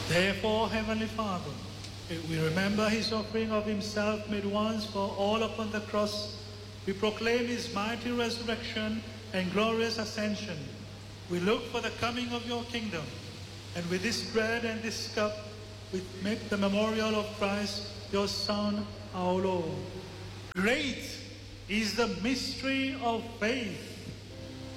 Therefore, Heavenly Father, we remember his offering of himself made once for all upon the cross. We proclaim his mighty resurrection and glorious ascension. We look for the coming of your kingdom. And with this bread and this cup, we make the memorial of Christ, your Son, our Lord. Great is the mystery of faith.